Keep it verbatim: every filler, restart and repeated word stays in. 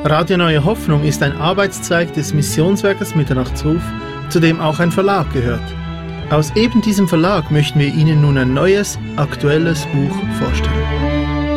Radio Neue Hoffnung ist ein Arbeitszweig des Missionswerkes Mitternachtsruf, zu dem auch ein Verlag gehört. Aus eben diesem Verlag möchten wir Ihnen nun ein neues, aktuelles Buch vorstellen.